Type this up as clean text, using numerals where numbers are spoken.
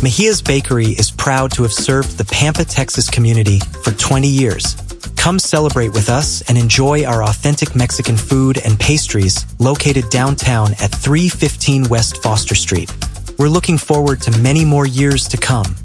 Mejia's Bakery is proud to have served the Pampa, Texas community for 20 years. Come celebrate with us and enjoy our authentic Mexican food and pastries located downtown at 315 West Foster Street. We're looking forward to many more years to come.